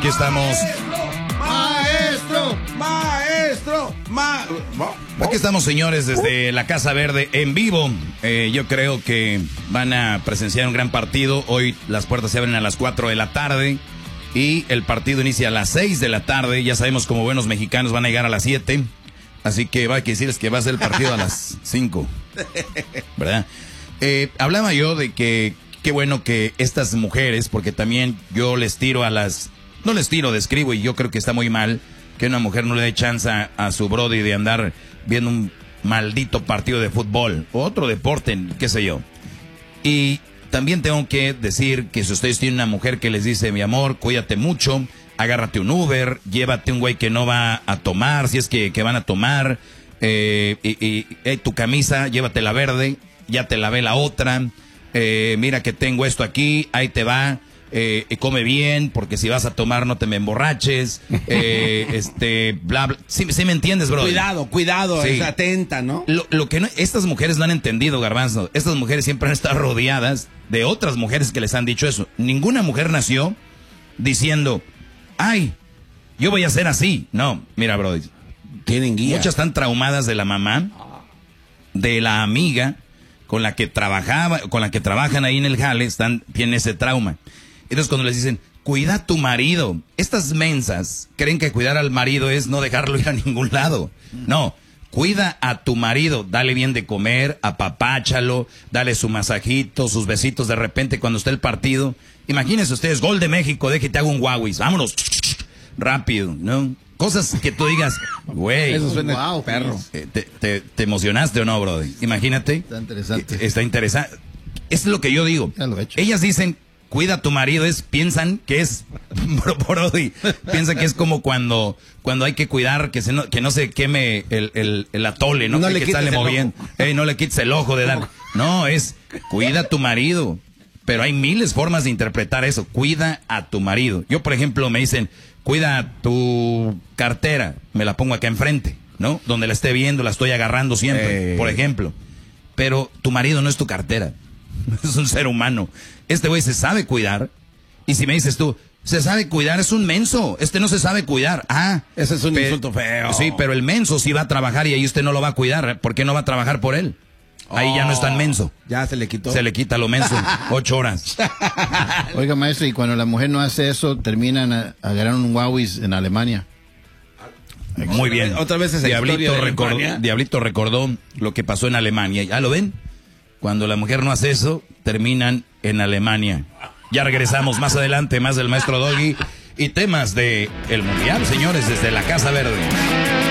Aquí estamos. Aquí estamos, señores, desde la Casa Verde en vivo. Yo creo que van a presenciar un gran partido. Hoy las puertas se abren a las 4 de la tarde y el partido inicia a las 6 de la tarde. Ya sabemos, como buenos mexicanos, van a llegar a las 7. Así que va a decirles que va a ser el partido a las 5. ¿Verdad? Hablaba yo de que qué bueno que estas mujeres, porque también yo les tiro no les tiro, describo, y yo creo que está muy mal que una mujer no le dé chance a su brody de andar viendo un maldito partido de fútbol o otro deporte, qué sé yo. Y también tengo que decir que si ustedes tienen una mujer que les dice, mi amor, cuídate mucho, agárrate un Uber, llévate un güey que no va a tomar, si es que van a tomar, tu camisa, llévatela verde, ya te lavé la otra, mira que tengo esto aquí, ahí te va. Come bien, porque si vas a tomar no te me emborraches, bla, bla. Sí me entiendes, bro. Cuidado, sí. Es atenta, ¿no? Lo que estas mujeres no han entendido, Garbanzo. Estas mujeres siempre han estado rodeadas de otras mujeres que les han dicho eso. Ninguna mujer nació diciendo, ay, yo voy a ser así. No, mira, bro. Tienen guía. Muchas están traumadas de la mamá, de la amiga con la que trabajan ahí en el jale, tienen ese trauma. Entonces cuando les dicen, cuida a tu marido, estas mensas creen que cuidar al marido es no dejarlo ir a ningún lado. No, cuida a tu marido, dale bien de comer, apapáchalo, dale su masajito, sus besitos de repente cuando esté el partido. Imagínense ustedes, gol de México, déjate hago un Huawei, vámonos, rápido, ¿no? Cosas que tú digas, güey. Eso suena wow, perro. ¿Te emocionaste o no, brother? Imagínate. Está interesante. Está interesante. Eso es lo que yo digo. Ya lo he hecho. Ellas dicen, cuida a tu marido, piensan que es, brody, piensan que es como cuando hay que cuidar que no se queme el atole, ¿no? Que sale moviendo. No le quites el ojo de dar. No, cuida a tu marido. Pero hay miles formas de interpretar eso. Cuida a tu marido. Yo, por ejemplo, me dicen, cuida tu cartera. Me la pongo acá enfrente, ¿no? Donde la esté viendo, la estoy agarrando siempre, por ejemplo. Pero tu marido no es tu cartera. Es un ser humano. Este güey se sabe cuidar. Y si me dices tú, se sabe cuidar, es un menso. No se sabe cuidar. Ese es un insulto feo. Sí, pero el menso sí va a trabajar y ahí usted no lo va a cuidar. ¿Por qué no va a trabajar por él? Ahí ya no es tan menso. Ya se le quitó. Se le quita lo menso. 8 horas. Oiga, maestro, y cuando la mujer no hace eso, terminan agarrando un Huawei en Alemania. Muy bien. Otra vez esa Diablito recordó lo que pasó en Alemania. ¿Ya lo ven? Cuando la mujer no hace eso, terminan en Alemania. Ya regresamos más adelante, más del maestro Doggy y temas de el Mundial, señores, desde la Casa Verde.